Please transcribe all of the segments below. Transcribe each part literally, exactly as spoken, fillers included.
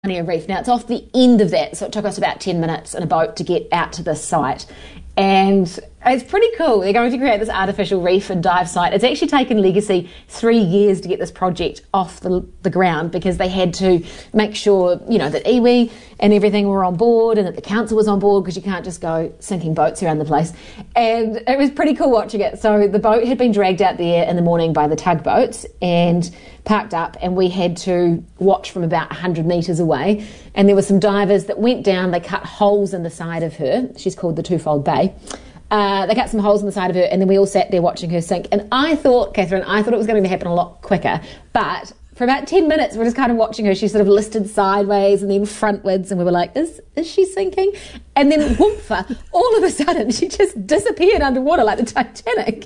Reef. Now, it's off the end of that, so it took us about ten minutes in a boat to get out to this site. And it's pretty cool. They're going to create this artificial reef and dive site. It's actually taken Legacy three years to get this project off the, the ground because they had to make sure, you know, that iwi and everything were on board and that the council was on board because you can't just go sinking boats around the place. And it was pretty cool watching it. So the boat had been dragged out there in the morning by the tugboats and parked up, and we had to watch from about one hundred metres away. And there were some divers that went down. They cut holes in the side of her. She's called the Twofold Bay. Uh, they cut some holes in the side of her, and then we all sat there watching her sink. And I thought, Catherine, I thought it was going to happen a lot quicker. But for about ten minutes, we're just kind of watching her. She sort of listed sideways and then frontwards, and we were like, is is she sinking? And then, whoomp, all of a sudden, she just disappeared underwater like the Titanic.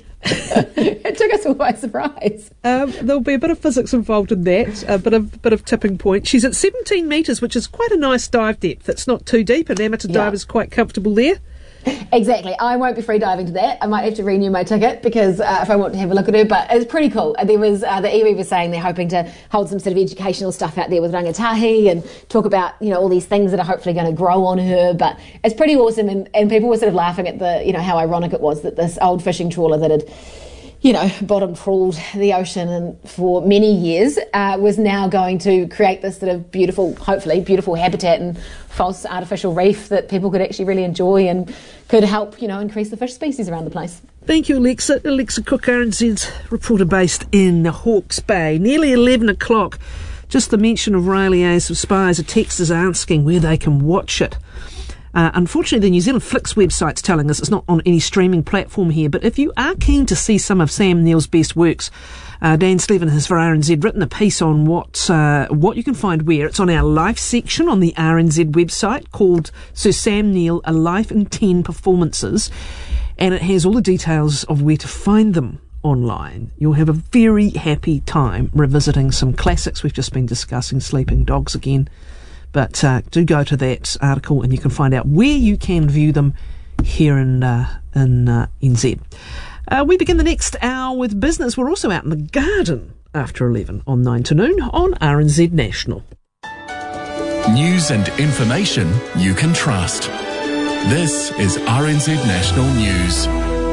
It took us all by surprise. Um, there'll be a bit of physics involved in that, a bit of bit of tipping point. She's at seventeen metres, which is quite a nice dive depth. It's not too deep. An amateur Yeah. diver's quite comfortable there. Exactly. I won't be free diving to that. I might have to renew my ticket because uh, if I want to have a look at her, but it's pretty cool. There was uh, the iwi was saying they're hoping to hold some sort of educational stuff out there with rangatahi and talk about, you know, all these things that are hopefully going to grow on her. But it's pretty awesome, and, and people were sort of laughing at the, you know, how ironic it was that this old fishing trawler that had, you know, bottom trawled the ocean and for many years uh, was now going to create this sort of beautiful, hopefully beautiful habitat and false artificial reef that people could actually really enjoy and could help, you know, increase the fish species around the place. Thank you, Alexa. Alexa Cook, R N Z's reporter based in Hawke's Bay. Nearly eleven o'clock. Just the mention of Raeliers of Spies. A text is asking where they can watch it. Uh, unfortunately, the New Zealand Flicks website's telling us it's not on any streaming platform here, but if you are keen to see some of Sam Neill's best works, uh, Dan Sleven has for R N Z written a piece on what uh, what you can find where. It's on our Life section on the R N Z website called Sir Sam Neill, A Life in ten Performances, and it has all the details of where to find them online. You'll have a very happy time revisiting some classics. We've just been discussing Sleeping Dogs again. But uh, do go to that article and you can find out where you can view them here in, uh, in uh, N Z. Uh, we begin the next hour with business. We're also out in the garden after eleven on nine to noon on R N Z National. News and information you can trust. This is R N Z National News.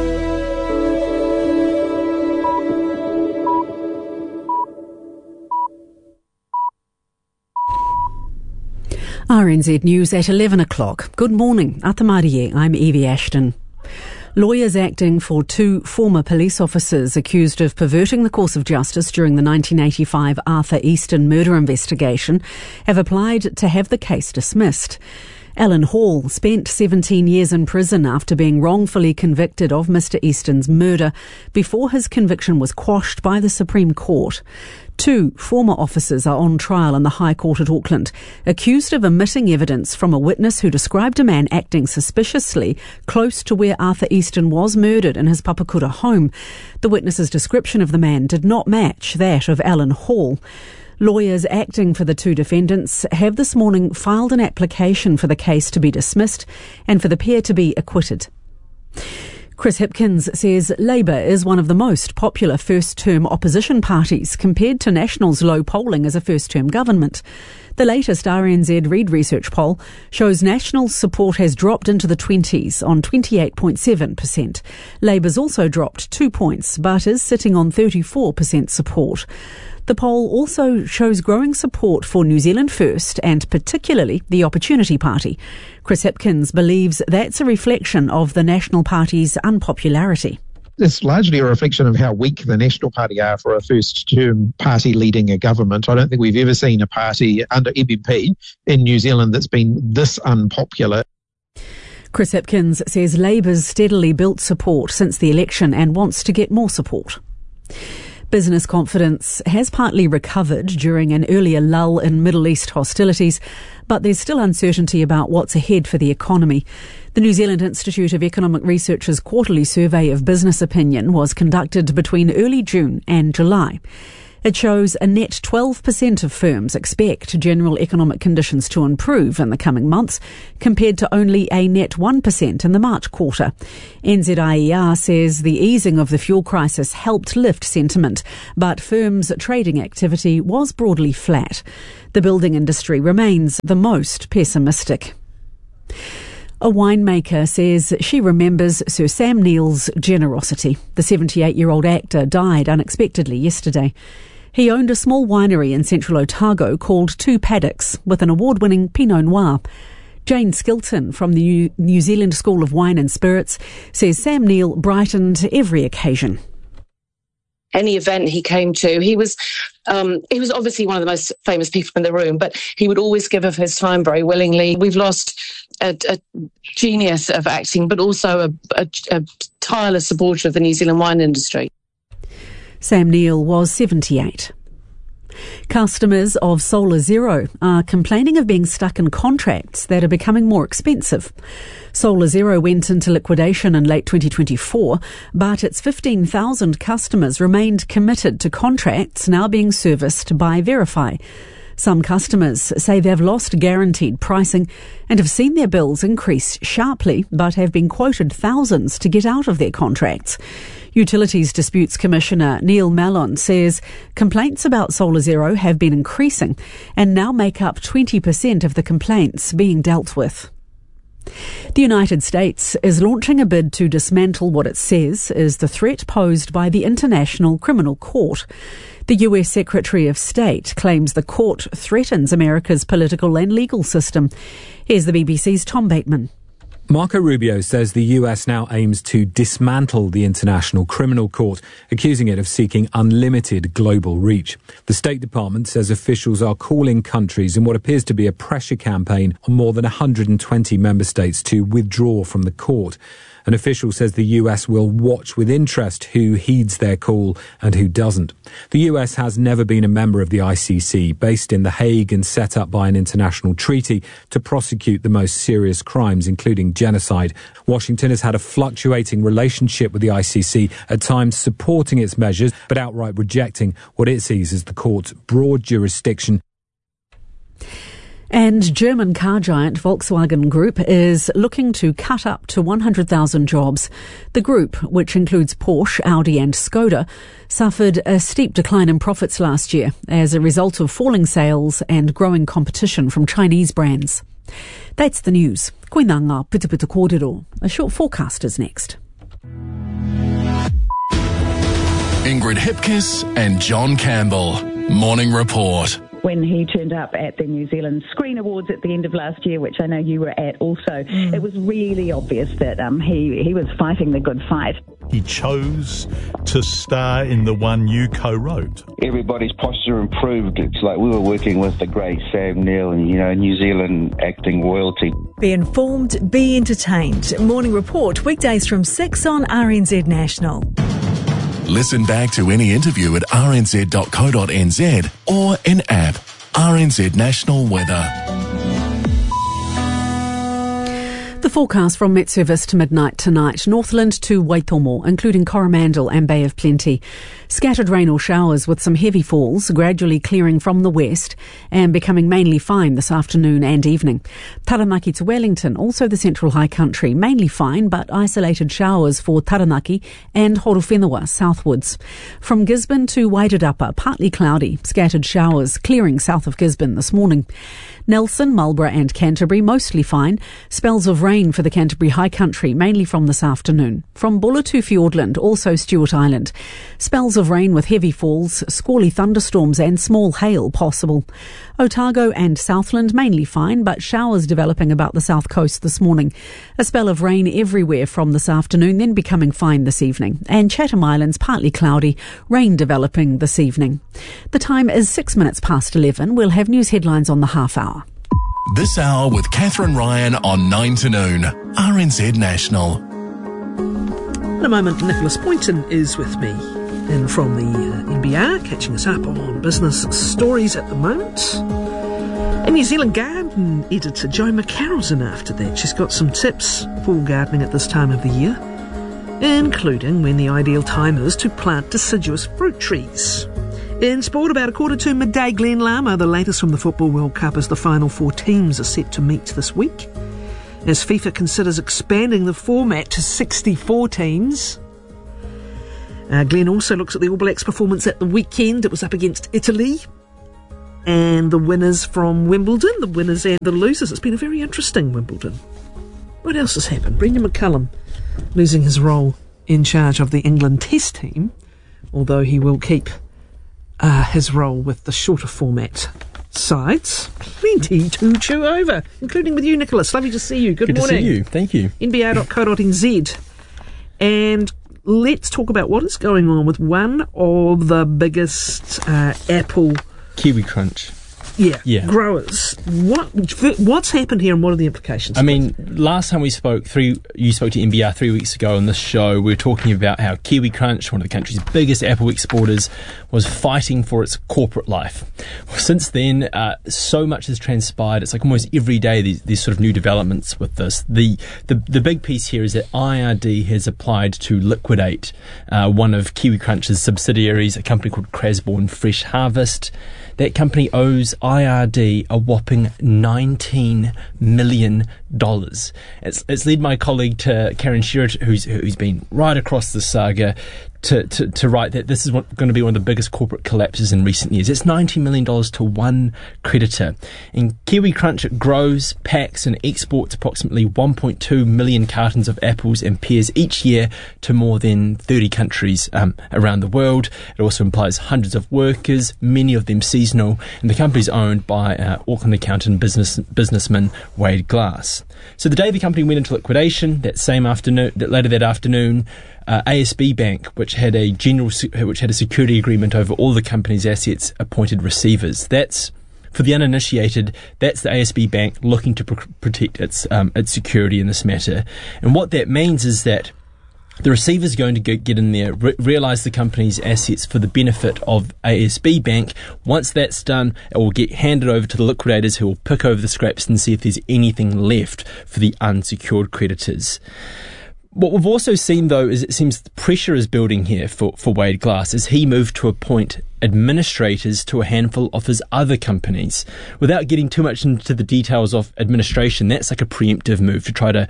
R N Z News at eleven o'clock. Good morning. Atamariye, I'm Evie Ashton. Lawyers acting for two former police officers accused of perverting the course of justice during the nineteen eighty-five Arthur Easton murder investigation have applied to have the case dismissed. Alan Hall spent seventeen years in prison after being wrongfully convicted of Mister Easton's murder before his conviction was quashed by the Supreme Court. Two former officers are on trial in the High Court at Auckland, accused of omitting evidence from a witness who described a man acting suspiciously close to where Arthur Easton was murdered in his Papakura home. The witness's description of the man did not match that of Alan Hall. Lawyers acting for the two defendants have this morning filed an application for the case to be dismissed and for the pair to be acquitted. Chris Hipkins says Labour is one of the most popular first-term opposition parties compared to National's low polling as a first-term government. The latest R N Z Reid research poll shows National's support has dropped into the twenties on twenty-eight point seven percent. Labour's also dropped two points but is sitting on thirty-four percent support. The poll also shows growing support for New Zealand First and particularly the Opportunity Party. Chris Hipkins believes that's a reflection of the National Party's unpopularity. It's largely a reflection of how weak the National Party are for a first-term party leading a government. I don't think we've ever seen a party under M M P in New Zealand that's been this unpopular. Chris Hipkins says Labour's steadily built support since the election and wants to get more support. Business confidence has partly recovered during an earlier lull in Middle East hostilities, but there's still uncertainty about what's ahead for the economy. The New Zealand Institute of Economic Research's quarterly survey of business opinion was conducted between early June and July. It shows a net twelve percent of firms expect general economic conditions to improve in the coming months, compared to only a net one percent in the March quarter. N Z I E R says the easing of the fuel crisis helped lift sentiment, but firms' trading activity was broadly flat. The building industry remains the most pessimistic. A winemaker says she remembers Sir Sam Neill's generosity. The seventy-eight-year-old actor died unexpectedly yesterday. He owned a small winery in central Otago called Two Paddocks with an award-winning Pinot Noir. Jane Skilton from the New Zealand School of Wine and Spirits says Sam Neill brightened every occasion. Any event he came to, he was um, he was obviously one of the most famous people in the room, but he would always give of his time very willingly. We've lost a, a genius of acting, but also a, a, a tireless supporter of the New Zealand wine industry. Sam Neill was seventy-eight. Customers of Solar Zero are complaining of being stuck in contracts that are becoming more expensive. Solar Zero went into liquidation in late twenty twenty-four, but its fifteen thousand customers remained committed to contracts now being serviced by Verify. Some customers say they've lost guaranteed pricing and have seen their bills increase sharply, but have been quoted thousands to get out of their contracts. Utilities Disputes Commissioner Neil Mallon says complaints about Solar Zero have been increasing and now make up twenty percent of the complaints being dealt with. The United States is launching a bid to dismantle what it says is the threat posed by the International Criminal Court. The U S Secretary of State claims the court threatens America's political and legal system. Here's the B B C's Tom Bateman. Marco Rubio says the U S now aims to dismantle the International Criminal Court, accusing it of seeking unlimited global reach. The State Department says officials are calling countries in what appears to be a pressure campaign on more than one hundred twenty member states to withdraw from the court. An official says the U S will watch with interest who heeds their call and who doesn't. The U S has never been a member of the I C C, based in The Hague and set up by an international treaty to prosecute the most serious crimes, including genocide. Washington has had a fluctuating relationship with the I C C, at times supporting its measures, but outright rejecting what it sees as the court's broad jurisdiction. And German car giant Volkswagen Group is looking to cut up to one hundred thousand jobs. The group, which includes Porsche, Audi and Skoda, suffered a steep decline in profits last year as a result of falling sales and growing competition from Chinese brands. That's the news. Koina ngā putuputu kōrero. A short forecast is next. Ingrid Hipkiss and John Campbell. Morning Report. When he turned up at the New Zealand Screen Awards at the end of last year, which I know you were at also, mm. it was really obvious that um, he, he was fighting the good fight. He chose to star in the one you co-wrote. Everybody's posture improved. It's like we were working with the great Sam Neill and, you know, New Zealand acting royalty. Be informed, be entertained. Morning Report, weekdays from six on R N Z National. Listen back to any interview at r n z dot co dot n z or in app. R N Z National Weather. The forecast from Met Service to midnight tonight. Northland to Waitomo, including Coromandel and Bay of Plenty. Scattered rain or showers with some heavy falls, gradually clearing from the west and becoming mainly fine this afternoon and evening. Taranaki to Wellington, also the central high country, mainly fine but isolated showers for Taranaki and Horowhenua southwards. From Gisborne to Wairarapa, partly cloudy, scattered showers clearing south of Gisborne this morning. Nelson, Marlborough and Canterbury, mostly fine. Spells of rain for the Canterbury High Country, mainly from this afternoon. From Bulla to Fiordland, also Stewart Island. Spells of rain with heavy falls, squally thunderstorms and small hail possible. Otago and Southland, mainly fine, but showers developing about the south coast this morning. A spell of rain everywhere from this afternoon, then becoming fine this evening. And Chatham Islands, partly cloudy, rain developing this evening. The time is six minutes past eleven. We'll have news headlines on the half hour. This hour with Catherine Ryan on nine to noon. R N Z National. In a moment, Nicholas Poynton is with me. And from the uh, N B R, catching us up on business stories at the moment. And New Zealand garden editor Jo McCarroll's in after that. She's got some tips for gardening at this time of the year, including when the ideal time is to plant deciduous fruit trees. In sport, about a quarter to midday, Glenn Lama, the latest from the Football World Cup as the final four teams are set to meet this week. As FIFA considers expanding the format to sixty-four teams. Uh, Glenn also looks at the All Blacks' performance at the weekend. It was up against Italy. And the winners from Wimbledon, the winners and the losers. It's been a very interesting Wimbledon. What else has happened? Brendan McCullum losing his role in charge of the England Test team, although he will keep uh, his role with the shorter format sides. Plenty to chew over, including with you, Nicholas. Lovely to see you. Good, Good morning. Good to see you. Thank you. N B A dot co dot n z. And let's talk about what is going on with one of the biggest uh, Apple Kiwi Crunch. Yeah, yeah, growers. What what's happened here, and what are the implications? I mean, last time we spoke, three you spoke to N B R three weeks ago on this show. We were talking about how Kiwi Crunch, one of the country's biggest apple exporters, was fighting for its corporate life. Well, since then, uh, so much has transpired. It's like almost every day these, these sort of new developments with this. The, the the big piece here is that I R D has applied to liquidate uh, one of Kiwi Crunch's subsidiaries, a company called Crasbourne Fresh Harvest. That company owes I R D a whopping nineteen million dollars. It's, it's led my colleague to Karen Sherritt, who's who's been right across the saga, to, to, to write that this is what, going to be one of the biggest corporate collapses in recent years. It's nineteen million dollars to one creditor. And Kiwi Crunch grows, packs and exports approximately one point two million cartons of apples and pears each year to more than thirty countries um, around the world. It also employs hundreds of workers, many of them seasonal, and the company is owned by uh, Auckland accountant business businessman Wade Glass. So the day the company went into liquidation, that same afternoon, that later that afternoon, Uh, A S B Bank, which had a general, which had a security agreement over all the company's assets, appointed receivers. That's, for the uninitiated, that's the A S B Bank looking to pr- protect its um, its security in this matter. And what that means is that the receiver is going to go, get in there, re- realise the company's assets for the benefit of A S B Bank. Once that's done, it will get handed over to the liquidators, who will pick over the scraps and see if there's anything left for the unsecured creditors. What we've also seen, though, is it seems the pressure is building here for, for Wade Glass as he moved to appoint administrators to a handful of his other companies. Without getting too much into the details of administration, that's like a preemptive move to try to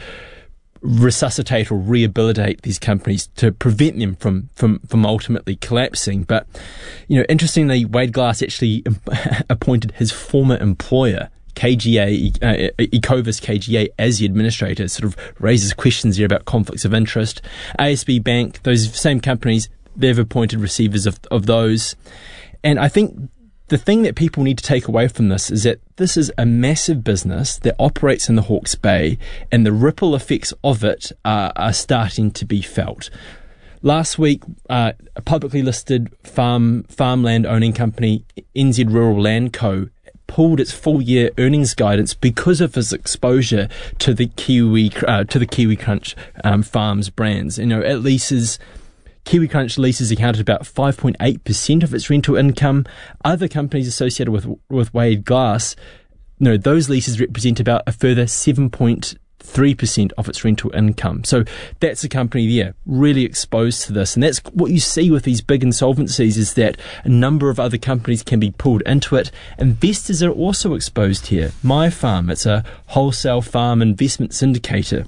resuscitate or rehabilitate these companies to prevent them from, from, from ultimately collapsing. But, you know, interestingly, Wade Glass actually appointed his former employer, K G A, uh, Ecovis K G A, as the administrator. Sort of raises questions here about conflicts of interest. A S B Bank, those same companies, they've appointed receivers of, of those. And I think the thing that people need to take away from this is that this is a massive business that operates in the Hawke's Bay, and the ripple effects of it are, are starting to be felt. Last week, uh, a publicly listed farm farmland owning company, N Z Rural Land Co., pulled its full-year earnings guidance because of its exposure to the Kiwi uh, to the Kiwi Crunch um, Farms brands. You know, it leases Kiwi Crunch leases accounted about five point eight percent of its rental income. Other companies associated with with Wade Glass, you know, those leases represent about a further seven point three percent of its rental income. So that's a company there really exposed to this. And that's what you see with these big insolvencies, is that a number of other companies can be pulled into it. Investors are also exposed here. My Farm, it's a wholesale farm investment syndicator.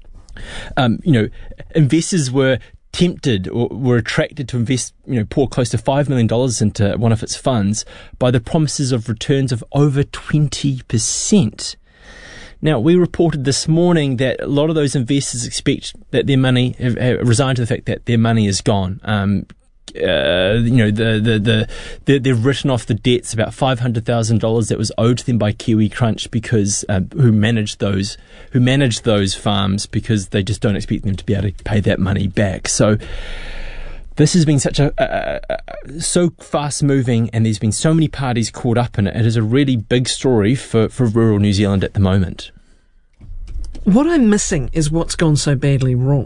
Um, you know, investors were tempted or were attracted to invest, you know, pour close to five million dollars into one of its funds by the promises of returns of over twenty percent. Now, we reported this morning that a lot of those investors expect that their money, have, have resigned to the fact that their money is gone. Um, uh, you know, the, the, the, the, they've written off the debts, about five hundred thousand dollars that was owed to them by Kiwi Crunch, because, uh, who managed those, who managed those farms, because they just don't expect them to be able to pay that money back. So, this has been such a, uh, uh, so fast moving, and there's been so many parties caught up in it. It is a really big story for, for rural New Zealand at the moment. What I'm missing is what's gone so badly wrong.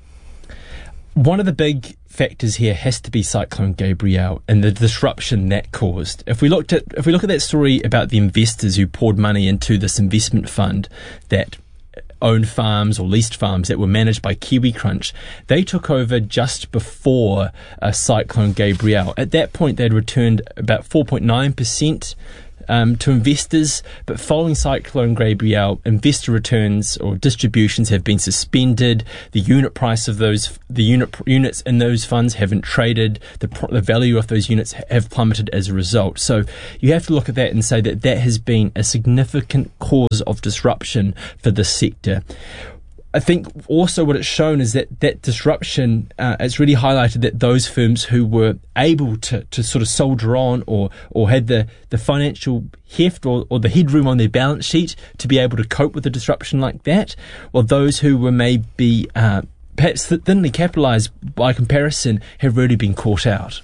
One of the big factors here has to be Cyclone Gabrielle and the disruption that caused. If we looked at, if we look at that story about the investors who poured money into this investment fund that owned farms or leased farms that were managed by Kiwi Crunch. They took over just before uh, Cyclone Gabrielle. At that point, they'd returned about four point nine percent Um, to investors, but following Cyclone Gabrielle, investor returns or distributions have been suspended. The unit price of those, the unit units in those funds haven't traded. The, the value of those units have plummeted as a result. So you have to look at that and say that that has been a significant cause of disruption for this sector. I think also what it's shown is that that disruption, uh, it's really highlighted that those firms who were able to, to sort of soldier on or or had the, the financial heft or, or the headroom on their balance sheet to be able to cope with a disruption like that, or those who were maybe uh, perhaps thinly capitalised by comparison have really been caught out.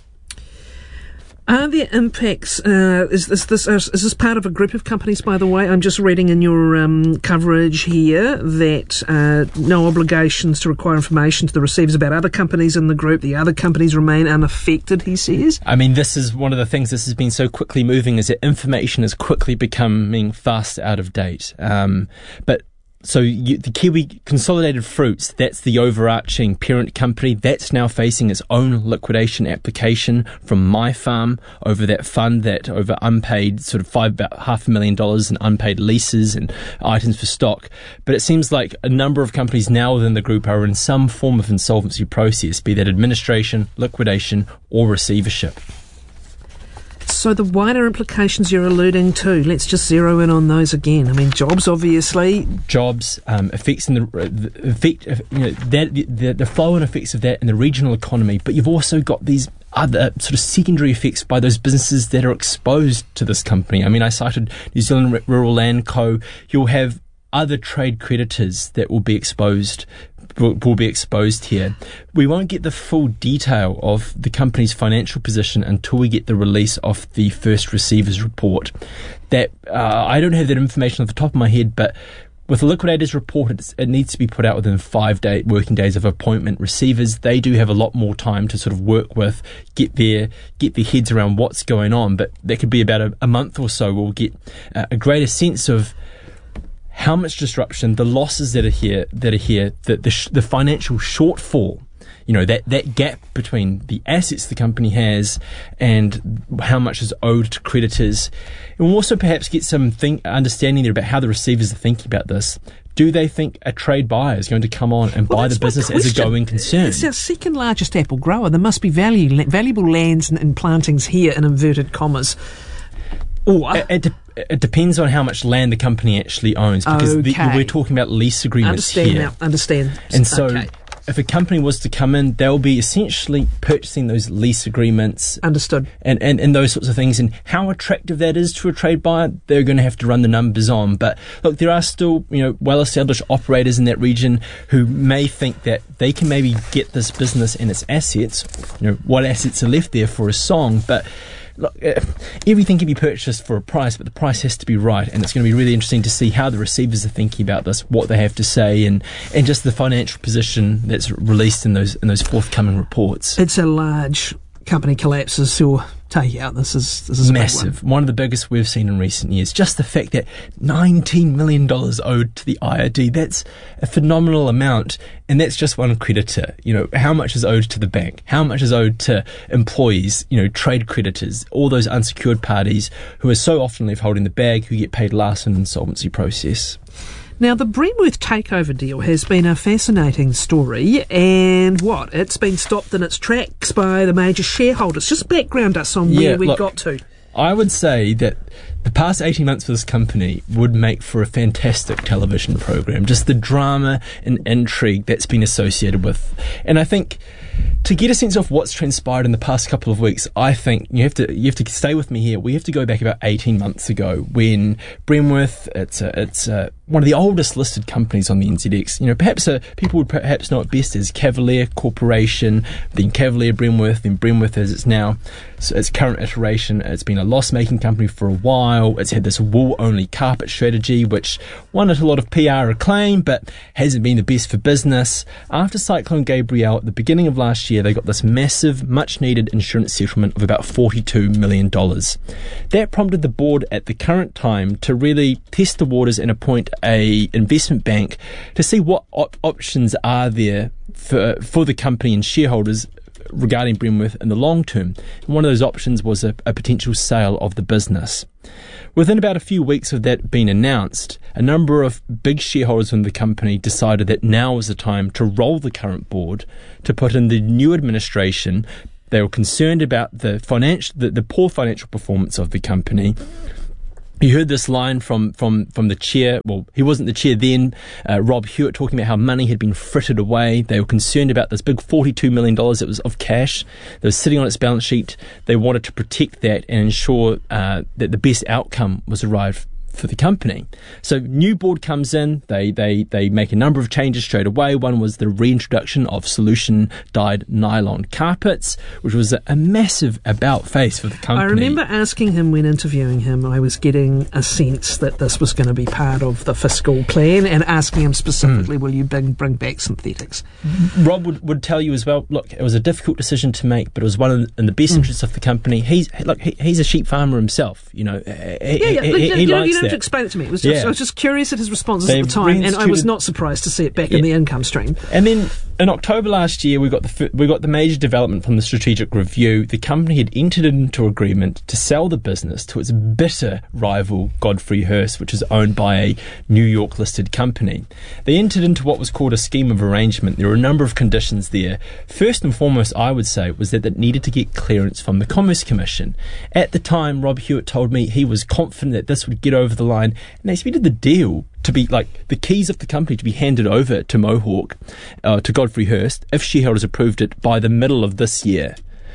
Are there impacts? Uh, is, is this is this part of a group of companies? By the way, I'm just reading in your um, coverage here that uh, no obligations to require information to the receivers about other companies in the group. The other companies remain unaffected, he says. I mean, this is one of the things. This has been so quickly moving, is that information is quickly becoming fast out of date. Um, but. So you, the Kiwi Consolidated Fruits, that's the overarching parent company, that's now facing its own liquidation application from My Farm over that fund, that over unpaid sort of five about half a million dollars in unpaid leases and items for stock. But it seems like a number of companies now within the group are in some form of insolvency process, be that administration, liquidation, or receivership. So the wider implications you're alluding to, let's just zero in on those again. I mean, jobs, obviously. Jobs, um, effects in the, the effect, you know, that the, the flow and effects of that in the regional economy. But you've also got these other sort of secondary effects by those businesses that are exposed to this company. I mean, I cited New Zealand Rural Land Co. You'll have other trade creditors that will be exposed will, will be exposed here. We won't get the full detail of the company's financial position until we get the release of the first receivers report. That uh, I don't have that information off the top of my head, but with the liquidators report, it's, it needs to be put out within five day, working days of appointment. Receivers, they do have a lot more time to sort of work with, get their get their heads around what's going on. But that could be about a, a month or so. We'll get uh, a greater sense of how much disruption, the losses that are here, that are here, the the, sh- the financial shortfall. You know, that, that gap between the assets the company has and how much is owed to creditors. And we'll also perhaps get some think, understanding there about how the receivers are thinking about this. Do they think a trade buyer is going to come on and well, buy the business as a going concern? It's our second largest apple grower. There must be value, valuable lands and, and plantings here in inverted commas. Or it, it, de- it depends on how much land the company actually owns, because okay. the, we're talking about lease agreements understand here. Now, understand. And so okay. if a company was to come in, they'll be essentially purchasing those lease agreements. Understood. And, and, and those sorts of things. And how attractive that is to a trade buyer, they're going to have to run the numbers on. But look, there are still, you know, well-established operators in that region who may think that they can maybe get this business and its assets, you know, what assets are left there for a song. But look, everything can be purchased for a price, but the price has to be right, and it's going to be really interesting to see how the receivers are thinking about this, what they have to say, and, and just the financial position that's released in those in those forthcoming reports. It's a large company collapses, so take out. This is this is massive. A big one. One of the biggest we've seen in recent years. Just the fact that nineteen million dollars owed to the I R D, that's a phenomenal amount, and that's just one creditor. You know, how much is owed to the bank? How much is owed to employees, you know, trade creditors, all those unsecured parties who are so often left holding the bag, who get paid last in the insolvency process. Now, the Bremworth takeover deal has been a fascinating story, and what? It's been stopped in its tracks by the major shareholders. Just background us on where yeah, we look, got to. I would say that the past eighteen months for this company would make for a fantastic television program. Just the drama and intrigue that's been associated with. And I think to get a sense of what's transpired in the past couple of weeks, I think you have to you have to stay with me here. We have to go back about eighteen months ago when Bremworth, it's a, it's a, one of the oldest listed companies on the N Z X. You know, perhaps a, people would perhaps know it best as Cavalier Corporation, then Cavalier Bremworth, then Bremworth as it's now, so its current iteration. It's been a loss-making company for a while. It's had this wool-only carpet strategy, which won it a lot of P R acclaim, but hasn't been the best for business. After Cyclone Gabrielle at the beginning of last year, they got this massive, much-needed insurance settlement of about forty-two million dollars. That prompted the board at the current time to really test the waters and appoint a investment bank to see what op- options are there for, for the company and shareholders regarding Bremworth in the long term. And one of those options was a, a potential sale of the business. Within about a few weeks of that being announced, a number of big shareholders in the company decided that now was the time to roll the current board, to put in the new administration. They were concerned about the financial, the, the poor financial performance of the company. You heard this line from, from, from the chair. Well, he wasn't the chair then, uh, Rob Hewitt, talking about how money had been frittered away. They were concerned about this big forty-two million dollars that was of cash that was sitting on its balance sheet. They wanted to protect that and ensure uh, that the best outcome was arrived for the company. So new board comes in, they, they, they make a number of changes straight away. One was the reintroduction of solution dyed nylon carpets, which was a, a massive about face for the company. I remember asking him when interviewing him, I was getting a sense that this was going to be part of the fiscal plan, and asking him specifically, mm. will you bring, bring back synthetics? Rob would, would tell you as well, look, it was a difficult decision to make, but it was one in, in the best mm. interests of the company. He's look, he, he's a sheep farmer himself, you know. He, yeah, yeah, he, look, he, you, he you likes don't have that. to explain it to me. It was just, yeah. I was just curious at his responses They at the time, and I was not surprised to see it back yeah. in the income stream. And then in October last year, we got the we got the major development from the strategic review. The company had entered into agreement to sell the business to its bitter rival Godfrey Hirst, which is owned by a New York listed company. They entered into what was called a scheme of arrangement. There were a number of conditions there. First and foremost, I would say, was that it needed to get clearance from the Commerce Commission. At the time, Rob Hewitt told me he was confident that this would get over the line, and they expected the deal to be like the keys of the company to be handed over to Mohawk, uh, to Godfrey Hirst, if shareholders approved it by the middle of this year.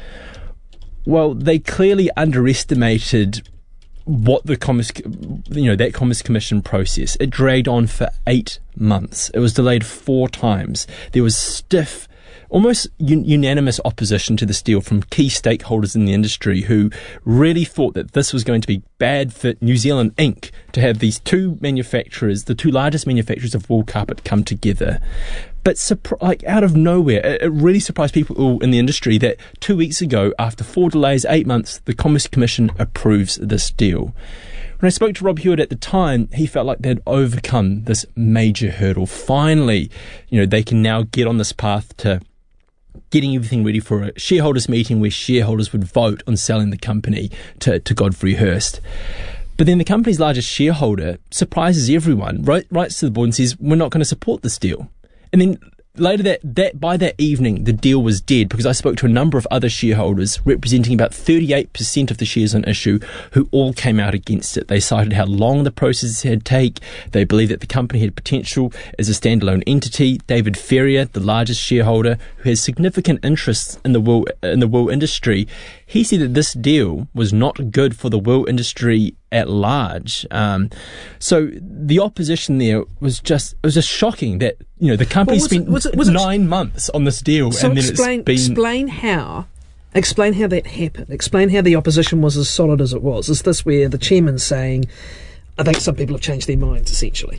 Well, they clearly underestimated what the Commerce, you know, that Commerce Commission process. It dragged on for eight months. It was delayed four times. There was stiff, almost un- unanimous opposition to this deal from key stakeholders in the industry who really thought that this was going to be bad for New Zealand Incorporated to have these two manufacturers, the two largest manufacturers of wool carpet, come together. But surpri- like out of nowhere, it, it really surprised people in the industry that two weeks ago, after four delays, eight months, the Commerce Commission approves this deal. When I spoke to Rob Hewitt at the time, he felt like they'd overcome this major hurdle. Finally, you know, they can now get on this path to getting everything ready for a shareholders meeting where shareholders would vote on selling the company to, to Godfrey Hirst. But then the company's largest shareholder surprises everyone, write, writes to the board and says, we're not going to support this deal. And then later that, that by that evening, the deal was dead, because I spoke to a number of other shareholders representing about thirty-eight percent of the shares on issue who all came out against it. They cited how long the process had taken. They believed that the company had potential as a standalone entity. David Ferrier, the largest shareholder, who has significant interests in the wool, in the wool industry, he said that this deal was not good for the wool industry at large. Um, so the opposition there was just, it was just shocking that, you know, the company well, was spent it, was it, was nine it, months on this deal, so and then explain, it's been... Explain how, explain how that happened. Explain how the opposition was as solid as it was. Is this where the chairman's saying, I think some people have changed their minds, essentially?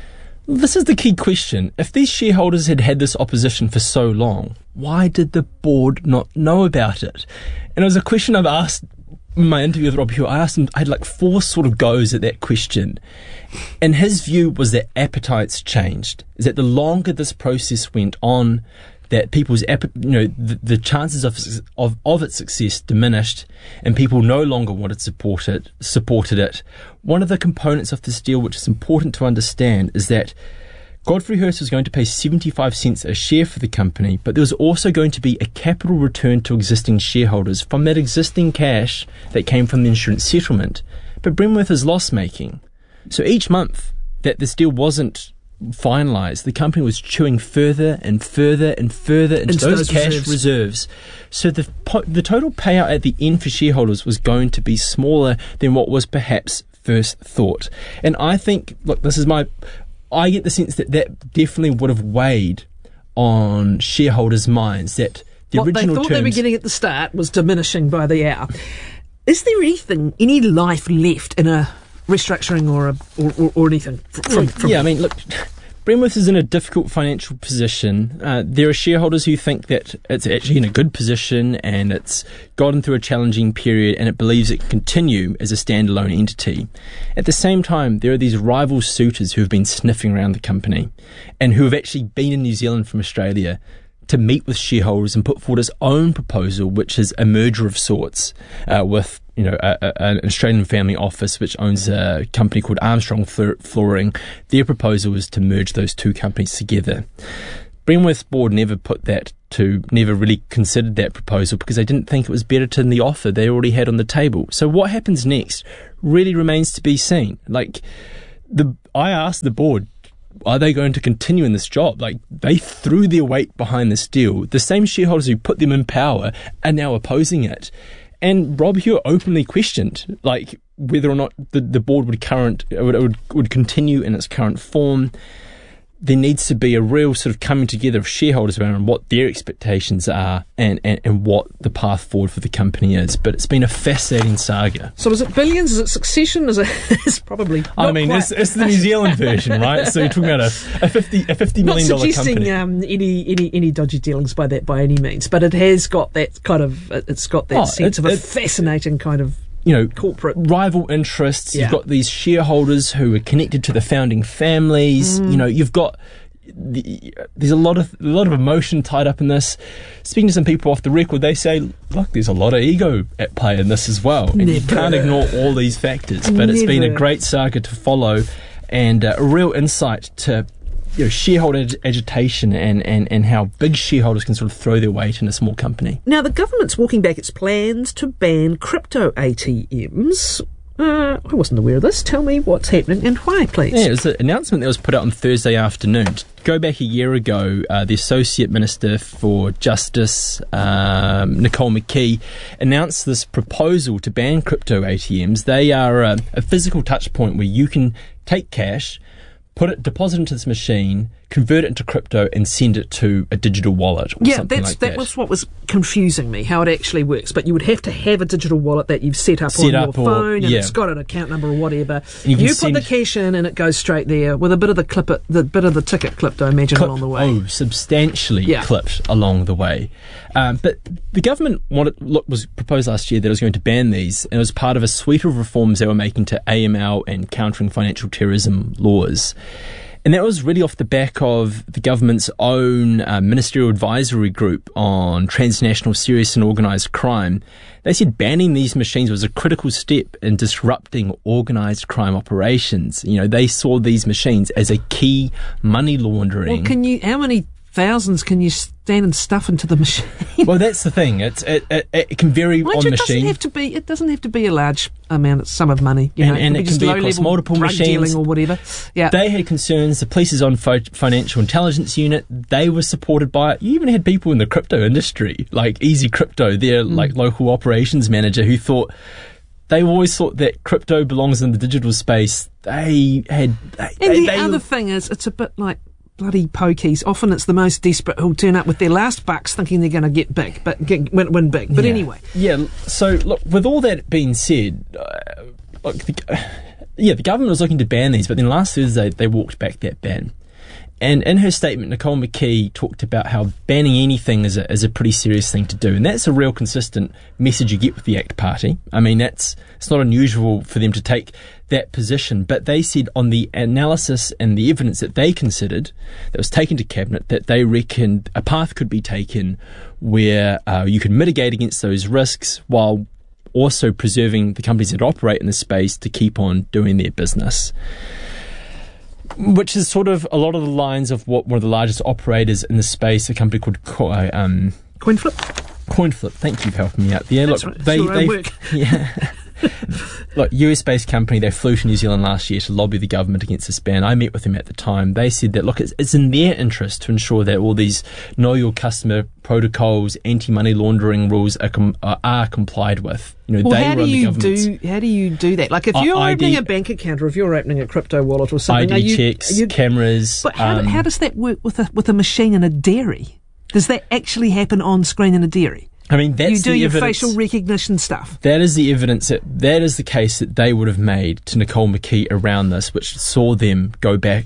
This is the key question. If these shareholders had had this opposition for so long, why did the board not know about it? And it was a question I've asked in my interview with Rob Hewitt. I asked him, I had like four sort of goes at that question. And his view was that appetites changed. Is that the longer this process went on, that people's, you know, the, the chances of, of of its success diminished, and people no longer wanted to support it, supported it. One of the components of this deal, which is important to understand, is that Godfrey Hirst was going to pay seventy-five cents a share for the company, but there was also going to be a capital return to existing shareholders from that existing cash that came from the insurance settlement. But Bremworth is loss-making. So each month that this deal wasn't finalised, the company was chewing further and further and further into, into those, those cash reserves. reserves. So the po- the total payout at the end for shareholders was going to be smaller than what was perhaps first thought. And I think, look, this is my... I get the sense that that definitely would have weighed on shareholders' minds, that the what original they thought terms... they were getting at the start was diminishing by the hour. Is there anything, any life left in a restructuring or a, or, or, or anything from, from yeah, I mean, look, Bremworth is in a difficult financial position. Uh, there are shareholders who think that it's actually in a good position and it's gotten through a challenging period and it believes it can continue as a standalone entity. At the same time, there are these rival suitors who have been sniffing around the company and who have actually been in New Zealand from Australia to meet with shareholders and put forward its own proposal, which is a merger of sorts uh, with you know a, a, an Australian family office which owns a company called Armstrong Flooring. Their proposal is to merge those two companies together. Bremworth's board never put that to, never really considered that proposal because they didn't think it was better than the offer they already had on the table. So what happens next really remains to be seen. Like the, I asked the board, are they going to continue in this job? Like, they threw their weight behind this deal. The same shareholders who put them in power are now opposing it. And Rob Hewer openly questioned, like, whether or not the, the board would current would, would would continue in its current form. There needs to be a real sort of coming together of shareholders around what their expectations are and, and, and what the path forward for the company is. But it's been a fascinating saga. So is it billions? Is it Succession? Is it? It's probably. Not I mean, quite. it's, it's the New Zealand version, right? So you're talking about a, a fifty a fifty million dollar company. Not suggesting um, any any any dodgy dealings by that by any means, but it has got that kind of. It's got that Oh, sense it- of a it- fascinating kind of. You know, corporate rival interests. Yeah. You've got these shareholders who are connected to the founding families. Mm. You know, you've got the, there's a lot of a lot of emotion tied up in this. Speaking to some people off the record, they say, look, there's a lot of ego at play in this as well, and Never. you can't ignore all these factors. But it's been a Never. great saga to follow, and uh, a real insight to. You know, shareholder ag- agitation and, and, and how big shareholders can sort of throw their weight in a small company. Now, the government's walking back its plans to ban crypto A T Ms. Uh, I wasn't aware of this. Tell me what's happening and why, please. Yeah, it was an announcement that was put out on Thursday afternoon. To go back a year ago, uh, the Associate Minister for Justice, um, Nicole McKee, announced this proposal to ban crypto A T Ms. They are uh, a physical touch point where you can take cash, put it, deposit into this machine, convert it into crypto, and send it to a digital wallet or Yeah, something that's, like that that. was what was confusing me, how it actually works. But you would have to have a digital wallet that you've set up Set on up your or- phone, and yeah. it's got an account number or whatever. And you You, can put send- the cash in, and it goes straight there with a bit of the clip, it, the bit of the ticket clipped, I imagine, Clip- along the way. Oh, substantially Yeah. clipped along the way. Um, but the government wanted, look, was proposed last year that it was going to ban these, and it was part of a suite of reforms they were making to A M L and countering financial terrorism laws. And that was really off the back of the government's own uh, ministerial advisory group on transnational serious and organised crime. They said banning these machines was a critical step in disrupting organised crime operations. You know, they saw these machines as a key money laundering. Well, can you? How many thousands can you stand and stuff into the machine? Well, that's the thing. It's it, it, it can vary Mind on you, it machine. doesn't have to be. It doesn't have to be a large amount, sum of money. You know, And- and it it could can be be just across low-level multiple drug machines. dealing or whatever. Yeah, They had concerns. The police's own fi- financial intelligence unit, they were supported by it. You even had people in the crypto industry, like Easy Crypto, their Mm. like local operations manager, who thought they always thought that crypto belongs in the digital space. They had. They, and they, the they other thing is, it's a bit like bloody pokies. Often it's the most desperate who'll turn up with their last bucks thinking they're going to get big, but get, win, win big. But Yeah. anyway. Yeah, so look, with all that being said, uh, look, the, yeah, the government was looking to ban these, but then last Thursday they walked back that ban. And in her statement, Nicole McKee talked about how banning anything is a, is a pretty serious thing to do. And that's a real consistent message you get with the ACT Party. I mean, that's it's not unusual for them to take that position. But they said on the analysis and the evidence that they considered that was taken to Cabinet, that they reckoned a path could be taken where uh, you could mitigate against those risks while also preserving the companies that operate in the space to keep on doing their business. Which is sort of a lot of the lines of what one of the largest operators in the space, a company called Co- um, CoinFlip. CoinFlip. Thank you for helping me out there. That's Look, right. they, It's your own they, work. yeah. Look, U S-based company, they flew to New Zealand last year to lobby the government against this ban. I met with them at the time. They said that, look, it's, it's in their interest to ensure that all these know your customer protocols, anti-money laundering rules are, com- are, are complied with. You know, Well, they how do run the you government's do? How do you do that? Like, if Uh, you're I D opening a bank account, or if you're opening a crypto wallet or something, I are D you, checks, are you, cameras. But how, um, how does that work with a with a machine in a dairy? Does that actually happen on screen in a dairy? I mean, that's you do the your evidence. facial recognition stuff. That is the evidence that that is the case that they would have made to Nicole McKee around this, which saw them go back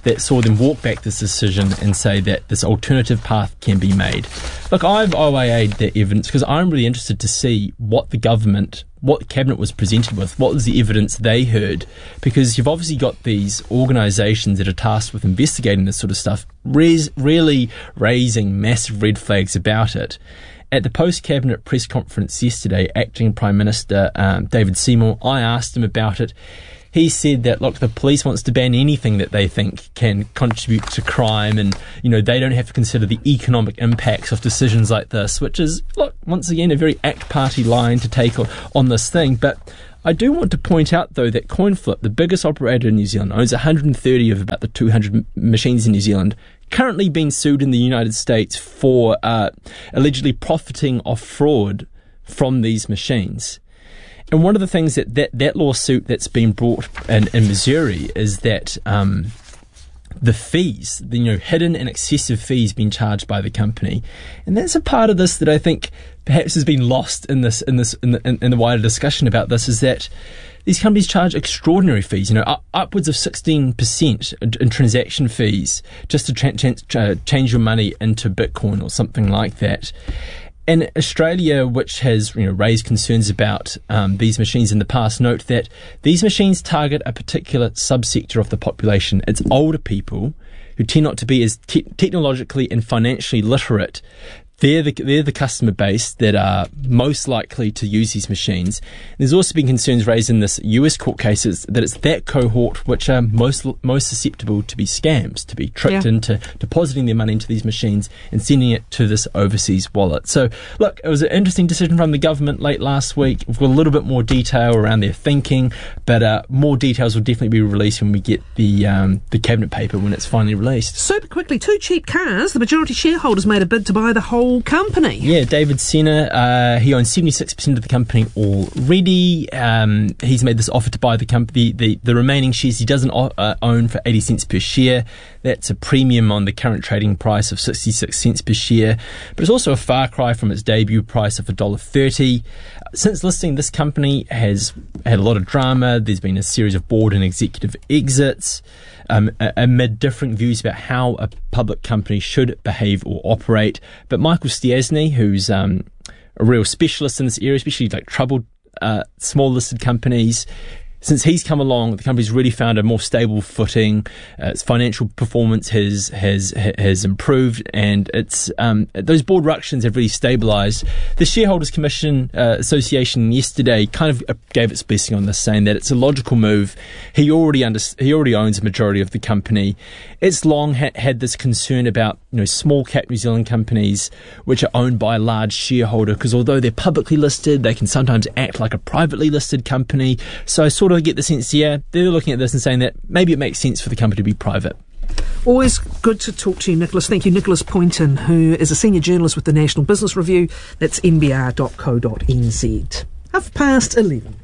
that saw them walk back this decision and say that this alternative path can be made. Look, I've O AA'd that evidence because I'm really interested to see what the government, what the Cabinet was presented with, what was the evidence they heard, because you've obviously got these organisations that are tasked with investigating this sort of stuff, res- really raising massive red flags about it. At the post-Cabinet press conference yesterday, Acting Prime Minister um, David Seymour, I asked him about it. He said that, look, the police wants to ban anything that they think can contribute to crime, and, you know, they don't have to consider the economic impacts of decisions like this, which is, look, once again, a very ACT Party line to take on, on this thing. But I do want to point out, though, that CoinFlip, the biggest operator in New Zealand, owns one hundred thirty of about the two hundred machines in New Zealand, currently being sued in the United States for uh, allegedly profiting off fraud from these machines. And one of the things that that, that lawsuit that's been brought in, in Missouri is that um, the fees, the, you know, hidden and excessive fees being charged by the company, and that's a part of this that I think perhaps has been lost in this in this in the, in, in the wider discussion about this, is that these companies charge extraordinary fees, you know, up, upwards of sixteen percent in, in transaction fees just to tra- tra- change your money into Bitcoin or something like that. And Australia, which has, you know, raised concerns about um, these machines in the past, note that these machines target a particular subsector of the population. It's older people who tend not to be as te- technologically and financially literate. They're the, they're the customer base that are most likely to use these machines. There's also been concerns raised in this U S court cases that it's that cohort which are most most susceptible to be scams, to be tricked Yeah. into depositing their money into these machines and sending it to this overseas wallet. So, look, it was an interesting decision from the government late last week. We've got a little bit more detail around their thinking, but uh, more details will definitely be released when we get the um, the cabinet paper when it's finally released. Super quickly, two cheap cars. The majority shareholders made a bid to buy the whole company. Yeah, David Senna, uh, he owns seventy-six percent of the company already. Um, he's made this offer to buy the company. The, the remaining shares he doesn't o- uh, own for eighty cents per share. That's a premium on the current trading price of sixty-six cents per share. But it's also a far cry from its debut price of one dollar thirty. Since listing, this company has had a lot of drama. There's been a series of board and executive exits um, amid different views about how a public company should behave or operate. But Michael Stiassny, who's um, a real specialist in this area, especially like troubled uh, small listed companies, since he's come along, the company's really found a more stable footing. Uh, its financial performance has has has improved, and it's um, those board ructions have really stabilised. The Shareholders Commission uh, Association yesterday kind of gave its blessing on this, saying that it's a logical move. He already under, he already owns a majority of the company. It's long ha- had this concern about, you know, small cap New Zealand companies which are owned by a large shareholder, because although they're publicly listed, they can sometimes act like a privately listed company. So I sort of get the sense, yeah, they're looking at this and saying that maybe it makes sense for the company to be private. Always good to talk to you, Nicholas. Thank you, Nicholas Poynton, who is a senior journalist with the National Business Review. That's n b r dot co dot n z. Half past eleven.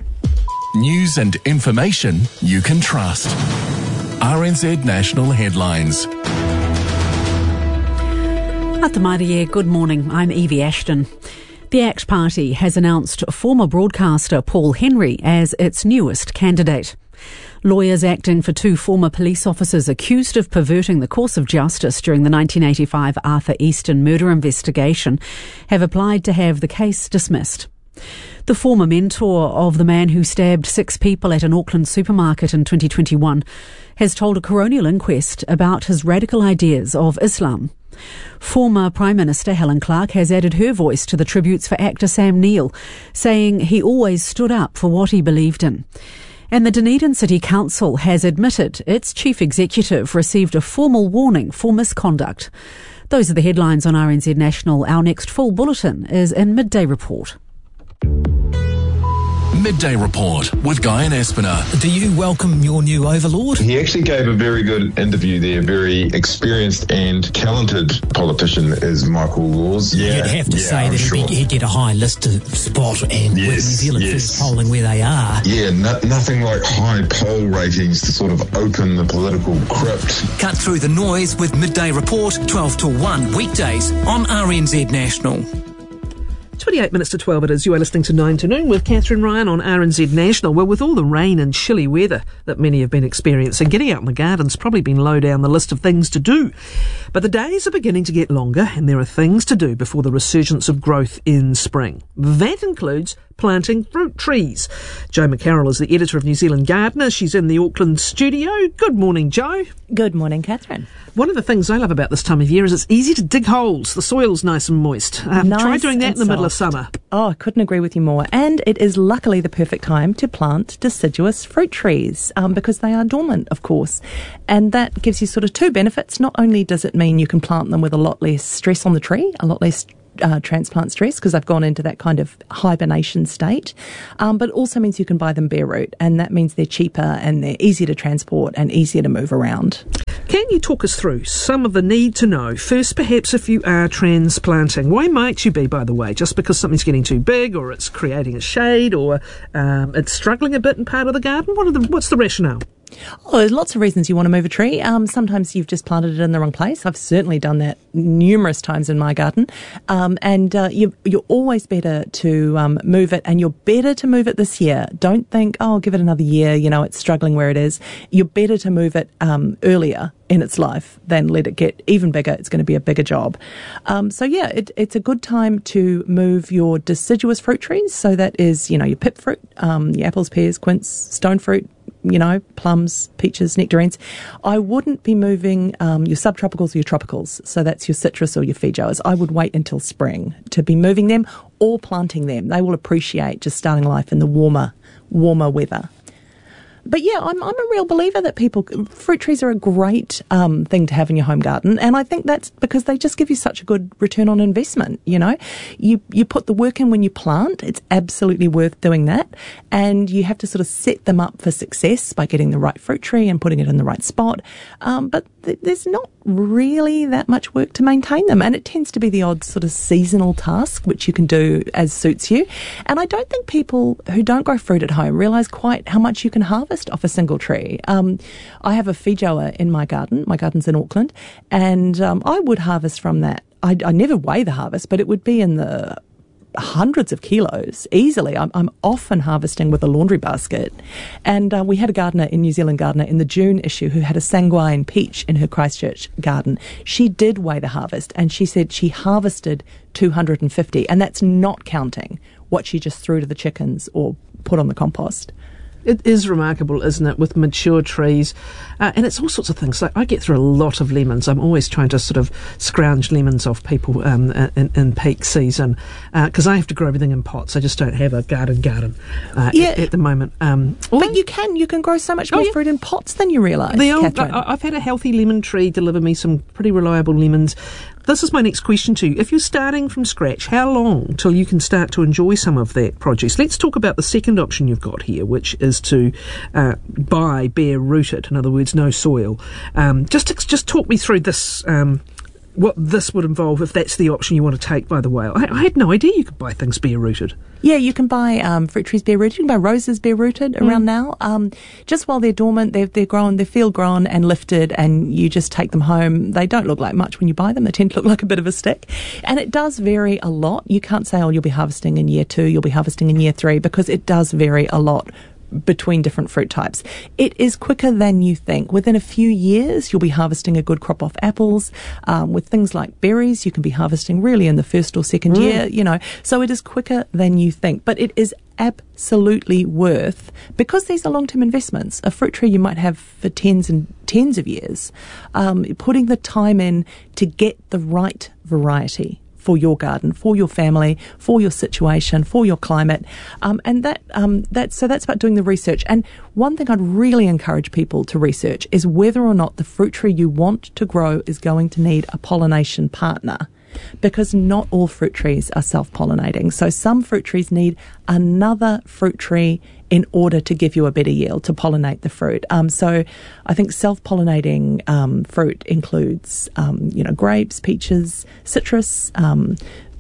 News and information you can trust. R N Z National Headlines. Atamarie, good morning. I'm Evie Ashton. The ACT Party has announced former broadcaster Paul Henry as its newest candidate. Lawyers acting for two former police officers accused of perverting the course of justice during the nineteen eighty-five Arthur Easton murder investigation have applied to have the case dismissed. The former mentor of the man who stabbed six people at an Auckland supermarket in twenty twenty-one has told a coronial inquest about his radical ideas of Islam. Former Prime Minister Helen Clark has added her voice to the tributes for actor Sam Neill, saying he always stood up for what he believed in. And the Dunedin City Council has admitted its chief executive received a formal warning for misconduct. Those are the headlines on R N Z National. Our next full bulletin is in Midday Report. Midday Report with Guy and Espiner. Do you welcome your new overlord? He actually gave a very good interview there. Very experienced and talented politician is Michael Laws. Yeah, You'd have to yeah, say I'm that sure. he'd, he'd get a high list to spot, and yes, with New Zealand yes. First polling where they are. Yeah, no, nothing like high poll ratings to sort of open the political crypt. Cut through the noise with Midday Report, twelve to one weekdays on R N Z National. twenty-eight minutes to twelve it is. You are listening to nine to Noon with Catherine Ryan on R N Z National. Well, with all the rain and chilly weather that many have been experiencing, getting out in the garden's probably been low down the list of things to do. But the days are beginning to get longer and there are things to do before the resurgence of growth in spring. That includes planting fruit trees. Jo McCarroll is the editor of New Zealand Gardener. She's in the Auckland studio. Good morning, Jo. Good morning, Catherine. One of the things I love about this time of year is it's easy to dig holes. The soil's nice and moist. Um, nice try doing that in the soft. middle of summer. Oh, I couldn't agree with you more. And it is luckily the perfect time to plant deciduous fruit trees um, because they are dormant, of course. And that gives you sort of two benefits. Not only does it mean you can plant them with a lot less stress on the tree, a lot less Uh, transplant stress because they've gone into that kind of hibernation state, um, but it also means you can buy them bare root, and that means they're cheaper and they're easier to transport and easier to move around. Can you talk us through some of the need to know? First, perhaps if you are transplanting, why might you be, by the way? Just because something's getting too big, or it's creating a shade, or um, it's struggling a bit in part of the garden? What are the, what's the rationale? Oh, there's lots of reasons you want to move a tree. Um, sometimes you've just planted it in the wrong place. I've certainly done that numerous times in my garden. Um, and uh, you, you're always better to um, move it, and you're better to move it this year. Don't think, oh, I'll give it another year, you know, it's struggling where it is. You're better to move it um, earlier in its life than let it get even bigger. It's going to be a bigger job. Um, so, yeah, it, it's a good time to move your deciduous fruit trees. So that is, you know, your pip fruit, um, your apples, pears, quince, stone fruit, you know, plums, peaches, nectarines. I wouldn't be moving um, your subtropicals or your tropicals. So that's your citrus or your feijoas. I would wait until spring to be moving them or planting them. They will appreciate just starting life in the warmer, warmer weather. But yeah, I'm I'm a real believer that people fruit trees are a great um, thing to have in your home garden, and I think that's because they just give you such a good return on investment. You know, you you put the work in when you plant; it's absolutely worth doing that, and you have to sort of set them up for success by getting the right fruit tree and putting it in the right spot. Um, but th- there's not really that much work to maintain them, and it tends to be the odd sort of seasonal task which you can do as suits you. And I don't think people who don't grow fruit at home realise quite how much you can harvest off a single tree. Um, I have a feijoa in my garden. My garden's in Auckland, and um, I would harvest from that. I, I never weigh the harvest, but it would be in the hundreds of kilos easily. I'm, I'm often harvesting with a laundry basket. And uh, we had a gardener in New Zealand Gardener in the June issue who had a sanguine peach in her Christchurch garden. She did weigh the harvest, and she said she harvested two hundred fifty, and that's not counting what she just threw to the chickens or put on the compost. It is remarkable, isn't it, with mature trees. Uh, and it's all sorts of things. Like I get through a lot of lemons. I'm always trying to sort of scrounge lemons off people um, in, in peak season because uh, I have to grow everything in pots. I just don't have a garden garden uh, yeah. at, at the moment. Um, but you can. You can grow so much more oh, yeah. fruit in pots than you realise, the old, Catherine. I, I've had a healthy lemon tree deliver me some pretty reliable lemons. This is my next question to you. If you're starting from scratch, how long till you can start to enjoy some of that produce? Let's talk about the second option you've got here, which is to uh, buy bare-rooted, in other words, no soil. Um, just just talk me through this, um, what this would involve if that's the option you want to take, by the way. I, I had no idea you could buy things bare-rooted. Yeah, you can buy um, fruit trees bare-rooted. You can buy roses bare-rooted mm. around now. Um, just while they're dormant, they're, they're grown, they're field grown and lifted, and you just take them home. They don't look like much when you buy them. They tend to look like a bit of a stick. And it does vary a lot. You can't say, oh, you'll be harvesting in year two, you'll be harvesting in year three, because it does vary a lot between different fruit types. It is quicker than you think. Within a few years, you'll be harvesting a good crop off apples. Um, with things like berries, you can be harvesting really in the first or second mm. year, you know. So it is quicker than you think. But it is absolutely worth, because these are long-term investments. A fruit tree you might have for tens and tens of years. Um, putting the time in to get the right variety for your garden, for your family, for your situation, for your climate, um, and that um, that so that's about doing the research. And one thing I'd really encourage people to research is whether or not the fruit tree you want to grow is going to need a pollination partner, because not all fruit trees are self-pollinating. So some fruit trees need another fruit tree in order to give you a better yield, to pollinate the fruit. Um, so I think self-pollinating um, fruit includes, um, you know, grapes, peaches, citrus, um,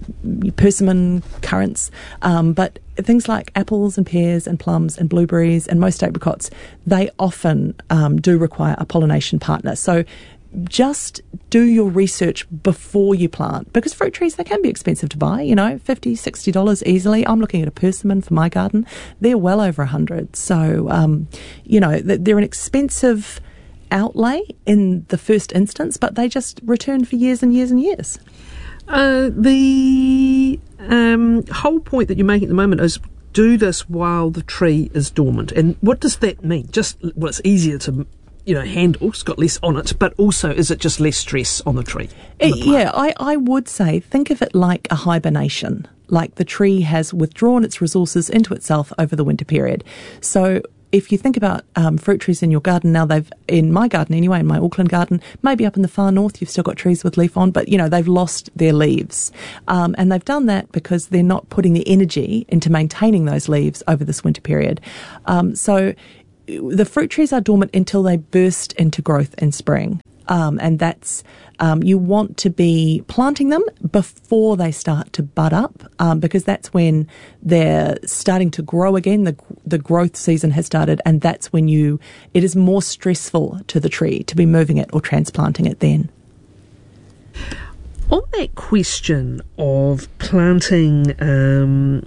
persimmon, currants, um, but things like apples and pears and plums and blueberries and most apricots, they often um, do require a pollination partner. So just do your research before you plant, because fruit trees, they can be expensive to buy, you know, fifty dollars, sixty dollars easily. I'm looking at a persimmon for my garden. They're well over one hundred dollars. So, um, you know, they're an expensive outlay in the first instance, but they just return for years and years and years. Uh, the um, whole point that you're making at the moment is do this while the tree is dormant. And what does that mean? Just, well, it's easier to, you know, handle, it's got less on it, but also is it just less stress on the tree? On the yeah, I, I would say think of it like a hibernation, like the tree has withdrawn its resources into itself over the winter period. So if you think about um, fruit trees in your garden now, they've, in my garden anyway, in my Auckland garden, maybe up in the far north, you've still got trees with leaf on, but, you know, they've lost their leaves. Um, and they've done that because they're not putting the energy into maintaining those leaves over this winter period. Um, so the fruit trees are dormant until they burst into growth in spring. Um, and that's, um, you want to be planting them before they start to bud up, um, because that's when they're starting to grow again. The, the growth season has started, and that's when you, it is more stressful to the tree to be moving it or transplanting it then. On that question of planting, um,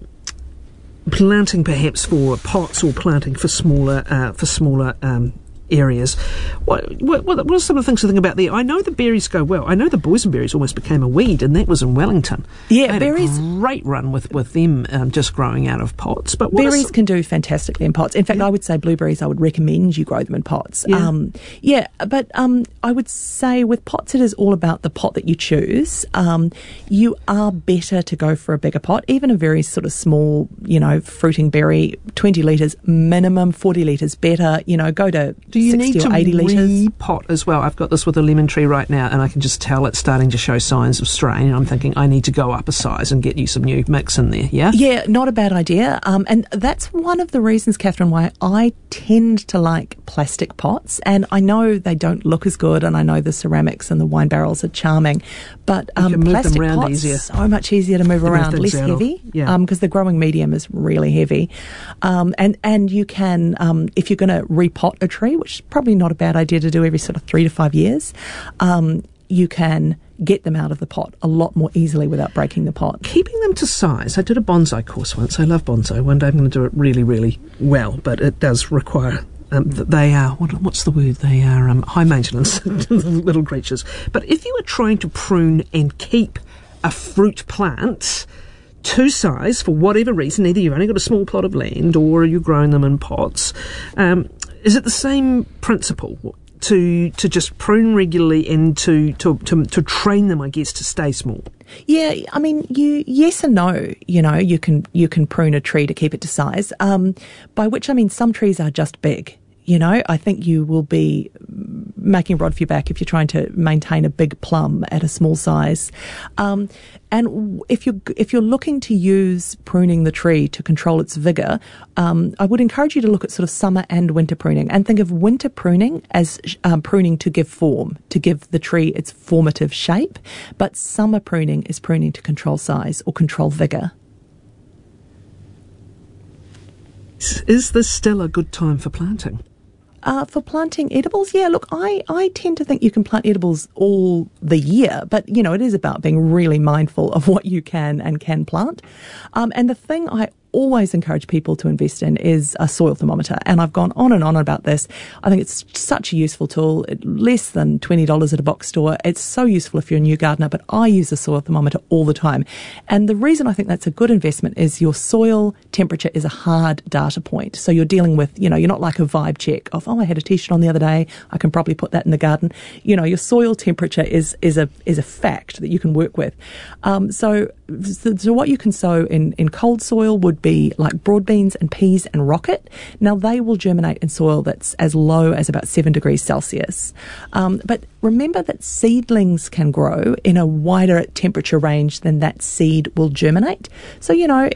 planting perhaps for pots or planting for smaller, uh, for smaller, um, areas. What, what, what are some of the things to think about there? I know the berries go well. I know the boysenberries almost became a weed, and that was in Wellington. Yeah, they had berries. A great run with with them um, just growing out of pots. But berries some... can do fantastically in pots. In fact, yeah. I would say blueberries. I would recommend you grow them in pots. Yeah, um, yeah but um, I would say with pots, it is all about the pot that you choose. Um, you are better to go for a bigger pot, even a very sort of small, you know, fruiting berry, twenty litres minimum, forty litres better. You know, go to do you sixty need to or eighty litres. Repot as well? I've got this with a lemon tree right now, and I can just tell it's starting to show signs of strain. And I'm thinking I need to go up a size and get you some new mix in there. Yeah, yeah, not a bad idea. Um, and that's one of the reasons, Catherine, why I tend to like plastic pots. And I know they don't look as good, and I know the ceramics and the wine barrels are charming, but um, you can move plastic them around pots easier. So much easier to move You around, move less things out heavy. of- yeah. Um, because the growing medium is really heavy. Um, and and you can, um, if you're going to repot a tree, which is probably not a bad idea to do every sort of three to five years, um, you can get them out of the pot a lot more easily without breaking the pot. Keeping them to size. I did a bonsai course once. I love bonsai. One day I'm going to do it really, really well, but it does require... Um, they are, what, what's the word? They are um, high maintenance little creatures. But if you are trying to prune and keep a fruit plant to size for whatever reason, either you've only got a small plot of land or you're growing them in pots, um, is it the same principle to to just prune regularly and to, to, to, to train them, I guess, to stay small? Yeah, I mean, you yes and no. You know, you can you can prune a tree to keep it to size. Um, by which I mean some trees are just big. You know, I think you will be making a rod for your back if you're trying to maintain a big plum at a small size. Um, and if you're if you're looking to use pruning the tree to control its vigour, um, I would encourage you to look at sort of summer and winter pruning, and think of winter pruning as um, pruning to give form, to give the tree its formative shape. But summer pruning is pruning to control size or control vigour. Is this still a good time for planting? Uh, for planting edibles, yeah, look, I, I tend to think you can plant edibles all the year, but, you know, it is about being really mindful of what you can and can plant. Um, and the thing I always encourage people to invest in is a soil thermometer. And I've gone on and on about this. I think it's such a useful tool, less than twenty dollars at a box store. It's so useful if you're a new gardener, but I use a soil thermometer all the time. And the reason I think that's a good investment is your soil temperature is a hard data point. So you're dealing with, you know, you're not like a vibe check of, oh, I had a t-shirt on the other day, I can probably put that in the garden. You know, your soil temperature is is a is a fact that you can work with. Um, so, so, so what you can sow in, in cold soil would be like broad beans and peas and rocket. Now, they will germinate in soil that's as low as about seven degrees Celsius. Um, but remember that seedlings can grow in a wider temperature range than that seed will germinate. So, you know, in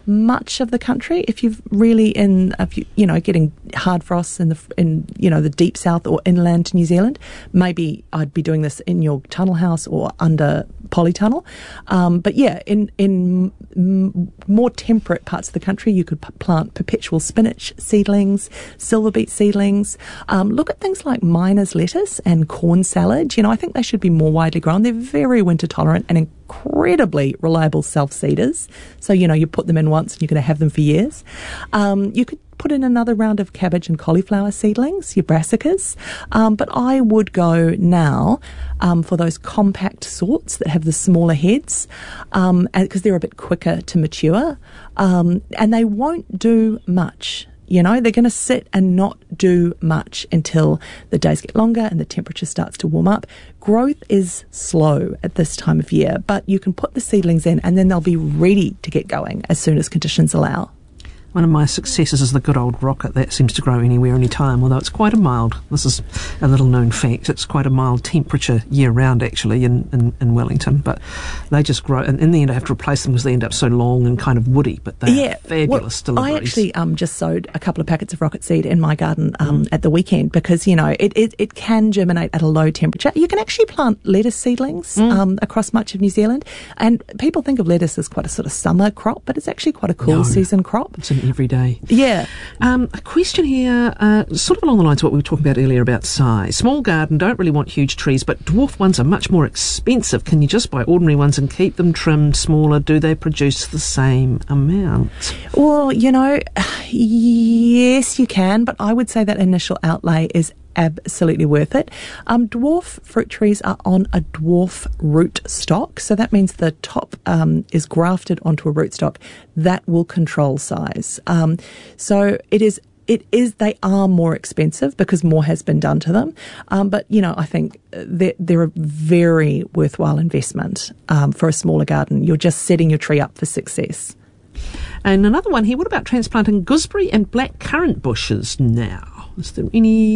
much of the country. If you've really in, if you, you know, getting hard frosts in the in you know the deep south or inland New Zealand, maybe I'd be doing this in your tunnel house or under polytunnel. Um, but yeah, in in m- more temperate parts of the country, you could p- plant perpetual spinach seedlings, silver beet seedlings. Um, look at things like miner's lettuce and corn salad. You know, I think they should be more widely grown. They're very winter tolerant and incredibly reliable self-seeders. So, you know, you put them in once and you're going to have them for years. Um, you could put in another round of cabbage and cauliflower seedlings, your brassicas. Um, but I would go now um, for those compact sorts that have the smaller heads, um, because they're a bit quicker to mature, um, and they won't do much. You know, they're going to sit and not do much until the days get longer and the temperature starts to warm up. Growth is slow at this time of year, but you can put the seedlings in and then they'll be ready to get going as soon as conditions allow. One of my successes is the good old rocket. That seems to grow anywhere, any time, although it's quite a mild, this is a little known fact, it's quite a mild temperature year-round actually in, in, in Wellington, but they just grow, and in the end I have to replace them because they end up so long and kind of woody, but they're yeah, fabulous well, deliveries. I actually um, just sowed a couple of packets of rocket seed in my garden um, mm. at the weekend because, you know, it, it, it can germinate at a low temperature. You can actually plant lettuce seedlings mm. um, across much of New Zealand, and people think of lettuce as quite a sort of summer crop, but it's actually quite a cool no, season crop. It's an every day. Yeah. Um, a question here, uh, sort of along the lines of what we were talking about earlier about size. Small garden, don't really want huge trees, but dwarf ones are much more expensive. Can you just buy ordinary ones and keep them trimmed smaller? Do they produce the same amount? Well, you know, yes, you can, but I would say that initial outlay is absolutely worth it. Um, dwarf fruit trees are on a dwarf root stock, so that means the top um, is grafted onto a root stock that will control size. Um, so it is. It is. They are more expensive because more has been done to them. Um, but you know, I think they're, they're a very worthwhile investment um, for a smaller garden. You're just setting your tree up for success. And another one here. What about transplanting gooseberry and blackcurrant bushes now? Is there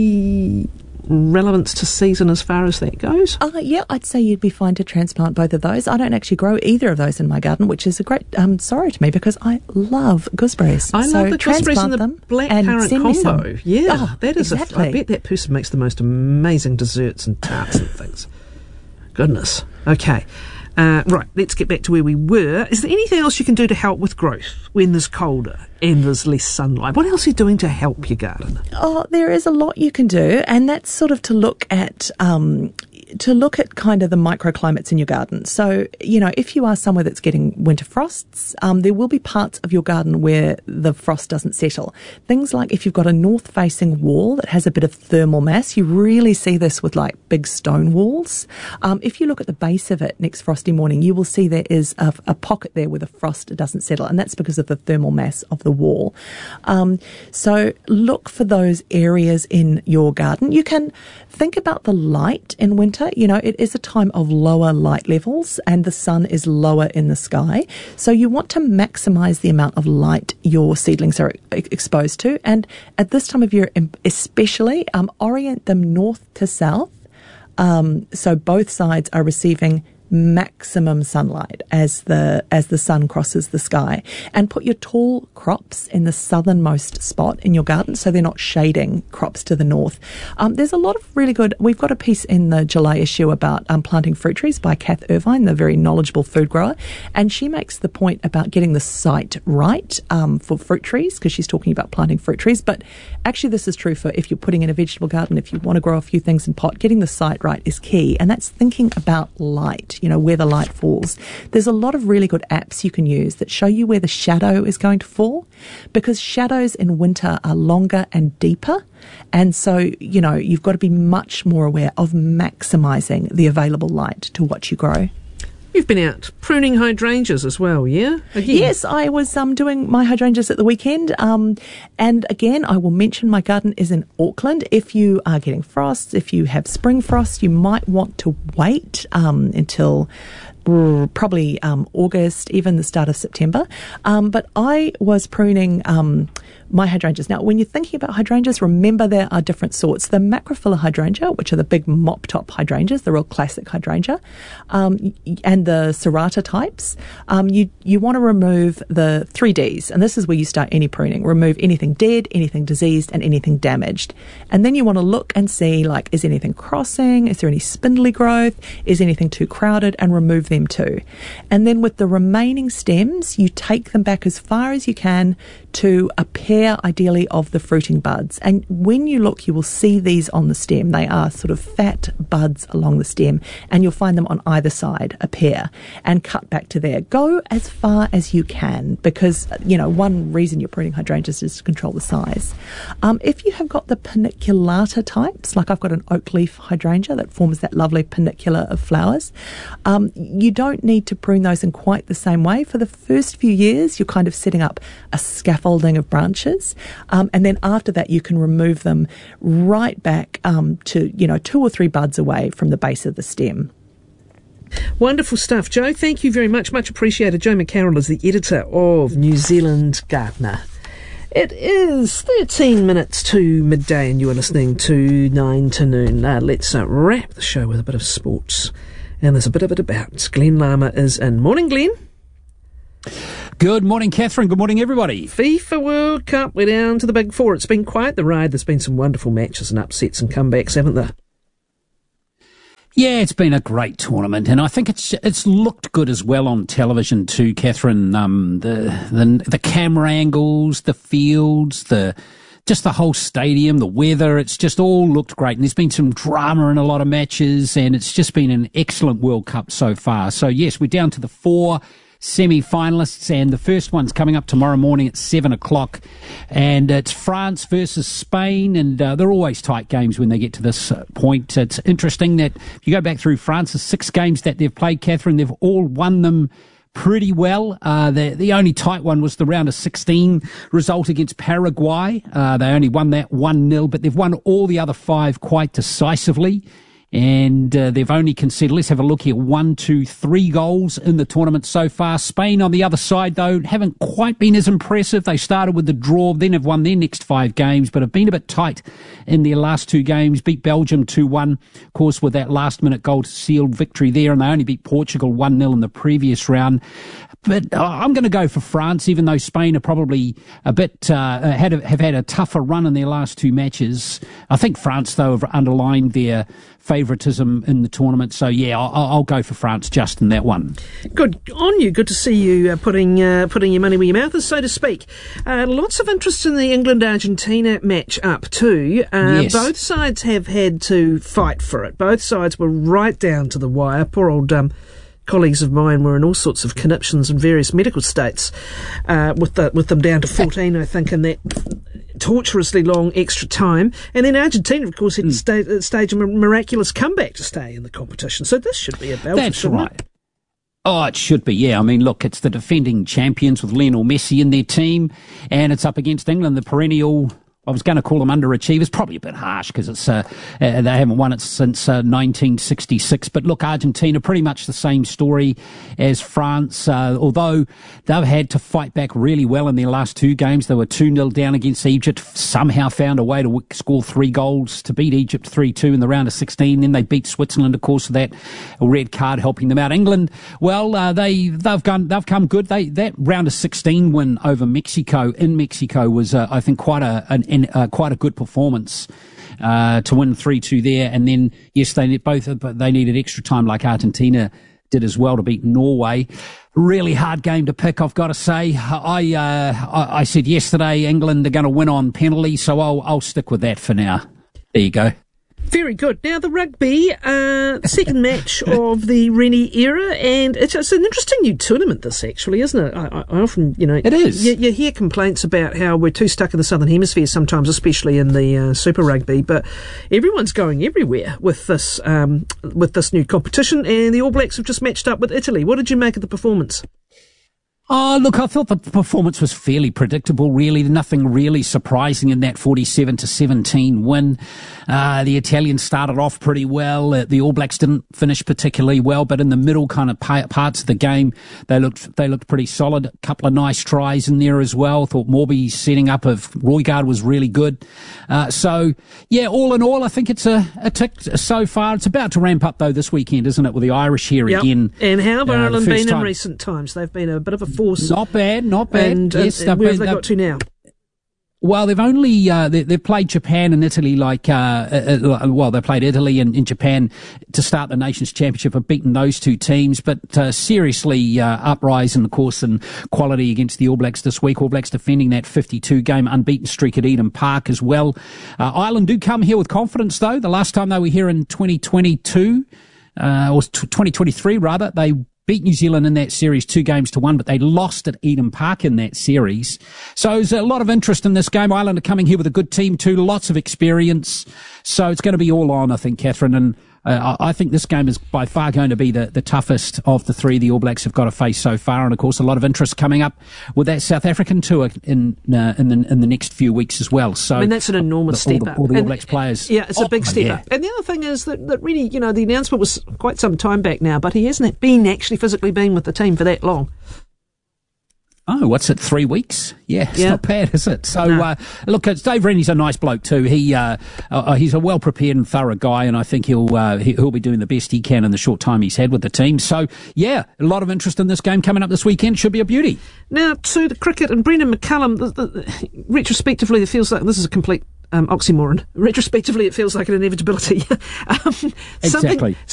any relevance to season as far as that goes? Uh, yeah, I'd say you'd be fine to transplant both of those. I don't actually grow either of those in my garden, which is a great um, sorrow to me because I love gooseberries. I so love the gooseberries and the blackcurrant combo. Yeah, oh, that is. Exactly. A, I bet that person makes the most amazing desserts and tarts and things. Goodness. Okay. Uh, right, let's get back to where we were. Is there anything else you can do to help with growth when there's colder and there's less sunlight? What else are you doing to help your garden? Oh, there is a lot you can do, and that's sort of to look at um, to look at kind of the microclimates in your garden. So, you know, if you are somewhere that's getting winter frosts, um, there will be parts of your garden where the frost doesn't settle. Things like if you've got a north-facing wall that has a bit of thermal mass, you really see this with like big stone walls. Um, if you look at the base of it next frosty morning, you will see there is a, a pocket there where the frost doesn't settle, and that's because of the thermal mass of the wall. Um, so look for those areas in your garden. You can think about the light in winter. You know, it is a time of lower light levels and the sun is lower in the sky. So you want to maximise the amount of light your seedlings are exposed to. And at this time of year especially, um, orient them north to south. Um, so both sides are receiving maximum sunlight as the as the sun crosses the sky, and put your tall crops in the southernmost spot in your garden so they're not shading crops to the north. Um, there's a lot of really good, we've got a piece in the July issue about um, planting fruit trees by Kath Irvine, the very knowledgeable food grower, and she makes the point about getting the site right um, for fruit trees, because she's talking about planting fruit trees, but actually this is true for if you're putting in a vegetable garden, if you want to grow a few things in pot, getting the site right is key, and that's thinking about light. You know, where the light falls. There's a lot of really good apps you can use that show you where the shadow is going to fall, because shadows in winter are longer and deeper. And so, you know, you've got to be much more aware of maximising the available light to what you grow. You've been out pruning hydrangeas as well, yeah? Again. Yes, I was um, doing my hydrangeas at the weekend. Um, and again, I will mention my garden is in Auckland. If you are getting frosts, if you have spring frost, you might want to wait um, until probably um, August, even the start of September. Um, but I was pruning um, my hydrangeas. Now, when you're thinking about hydrangeas, remember there are different sorts. The Macrophylla hydrangea, which are the big mop-top hydrangeas, the real classic hydrangea, um, and the serrata types, um, you, you want to remove the three Ds, and this is where you start any pruning. Remove anything dead, anything diseased, and anything damaged. And then you want to look and see, like, is anything crossing? Is there any spindly growth? Is anything too crowded? And remove them too. And then with the remaining stems, you take them back as far as you can to a pair, ideally, of the fruiting buds. And when you look, you will see these on the stem. They are sort of fat buds along the stem, and you'll find them on either side, a pair, and cut back to there. Go as far as you can, because, you know, one reason you're pruning hydrangeas is to control the size. Um, if you have got the paniculata types, like I've got an oak leaf hydrangea that forms that lovely panicula of flowers, um, you don't need to prune those in quite the same way. For the first few years, you're kind of setting up a scaffolding of branches, um, and then after that, you can remove them right back um, to, you know, two or three buds away from the base of the stem. Wonderful stuff, Joe. Thank you very much. Much appreciated. Joe McCarroll is the editor of New Zealand Gardener. It is thirteen minutes to midday and you are listening to nine to noon. Uh, let's uh, wrap the show with a bit of sports. And there's a bit of it about. Glenn Lama is in. Morning, Glenn. Good morning, Catherine. Good morning, everybody. FIFA World Cup, we're down to the Big Four. It's been quite the ride. There's been some wonderful matches and upsets and comebacks, haven't there? Yeah, it's been a great tournament, and I think it's it's looked good as well on television too, Catherine. Um, the the the camera angles, the fields, the just the whole stadium, the weather. It's just all looked great, and there's been some drama in a lot of matches, and it's just been an excellent World Cup so far. So yes, we're down to the four semi-finalists, and the first one's coming up tomorrow morning at seven o'clock, and it's France versus Spain, and uh, they're always tight games when they get to this uh, point. It's interesting that if you go back through France's six games that they've played, Catherine, they've all won them pretty well. Uh, the, the only tight one was the round of sixteen result against Paraguay. Uh, they only won that one nil, but they've won all the other five quite decisively. And uh, they've only conceded, let's have a look here, one, two, three goals in the tournament so far. Spain on the other side, though, haven't quite been as impressive. They started with the draw, then have won their next five games, but have been a bit tight in their last two games. Beat Belgium two one, of course, with that last-minute goal to seal victory there, and they only beat Portugal one nil in the previous round. But uh, I'm going to go for France, even though Spain are probably a bit uh, had a, have had a tougher run in their last two matches. I think France, though, have underlined their favouritism in the tournament. So, yeah, I'll, I'll go for France just in that one. Good on you. Good to see you uh, putting uh, putting your money where your mouth is, so to speak. Uh, lots of interest in the England-Argentina match up too. Uh, yes. Both sides have had to fight for it. Both sides were right down to the wire. Poor old um, colleagues of mine were in all sorts of conniptions in various medical states uh, with the, with them down to fourteen, I think, in that torturously long extra time. And then Argentina, of course, had mm. to sta- stage a miraculous comeback to stay in the competition. So this should be a belter, That's shouldn't right. it? Oh, it should be, yeah. I mean, look, it's the defending champions with Lionel Messi in their team, and it's up against England, the perennial, I was going to call them underachievers, probably a bit harsh because it's uh, uh, they haven't won it since uh, nineteen sixty-six. But look, Argentina, pretty much the same story as France. Uh, although they've had to fight back really well in their last two games. They were two nil down against Egypt, somehow found a way to score three goals to beat Egypt three two in the round of sixteen. Then they beat Switzerland, of course, with that a red card helping them out. England, well, uh, they, they've, gone, they've come good. They That round of sixteen win over Mexico in Mexico was, uh, I think, quite a an In, uh, quite a good performance uh, to win three two there, and then yes, they both they needed extra time like Argentina did as well to beat Norway. Really hard game to pick, I've got to say. I uh, I, I said yesterday England are going to win on penalty, so I'll I'll stick with that for now. There you go. Very good. Now, the rugby, uh, second match of the Rennie era, and it's, it's an interesting new tournament, this, actually, isn't it? I, I often, you know... It is. You, you hear complaints about how we're too stuck in the Southern Hemisphere sometimes, especially in the uh, Super Rugby, but everyone's going everywhere with this, um, with this new competition, and the All Blacks have just matched up with Italy. What did you make of the performance? Oh, look, I thought the performance was fairly predictable, really. Nothing really surprising in that forty-seven to seventeen win. Uh, the Italians started off pretty well. Uh, the All Blacks didn't finish particularly well, but in the middle kind of pa- parts of the game, they looked they looked pretty solid. A couple of nice tries in there as well. Thought Morby's setting up of Roygaard was really good. Uh, so, yeah, all in all, I think it's a, a tick so far. It's about to ramp up, though, this weekend, isn't it, with the Irish here yep. again. And how have uh, Ireland been time. in recent times? They've been a bit of a force. Not bad, not bad. And, yes, and, and where have been, they got to now? Well, they've only uh, they, they've played Japan and Italy. Like, uh, uh, well, they played Italy and, and Japan to start the Nations Championship. Have beaten those two teams, but uh, seriously uh, uprise in the course and quality against the All Blacks this week. All Blacks defending that fifty-two game unbeaten streak at Eden Park as well. Uh, Ireland do come here with confidence, though. The last time they were here in twenty twenty-two, uh, or twenty twenty-three rather, they beat New Zealand in that series two games to one, but they lost at Eden Park in that series. So there's a lot of interest in this game. Ireland are coming here with a good team too, lots of experience. So it's going to be all on, I think, Catherine. And uh, I think this game is by far going to be the, the toughest of the three the All Blacks have got to face so far. And of course, a lot of interest coming up with that South African tour in uh, in, the, in the next few weeks as well. So I mean, that's an enormous the, step all the, up. All the All and, Blacks players. Yeah, it's oh, a big step yeah. up. And the other thing is that, that really, you know, the announcement was quite some time back now, but he hasn't been actually physically been with the team for that long. Oh, what's it? Three weeks? Yeah, it's yeah. not bad, is it? So, no. uh, look, it's Dave Rennie's a nice bloke too. He, uh, uh, he's a well prepared and thorough guy, and I think he'll uh, he'll be doing the best he can in the short time he's had with the team. So, yeah, a lot of interest in this game coming up this weekend. Should be a beauty. Now to the cricket and Brendan McCullum. The, the, retrospectively, it feels like this is a complete um, oxymoron. Retrospectively, it feels like an inevitability. um, exactly.